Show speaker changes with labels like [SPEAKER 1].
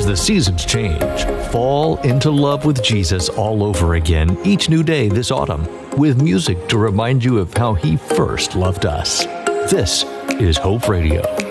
[SPEAKER 1] the seasons change, fall into love with Jesus all over again each new day this autumn with music to remind you of how He first loved us. This is Hope Radio.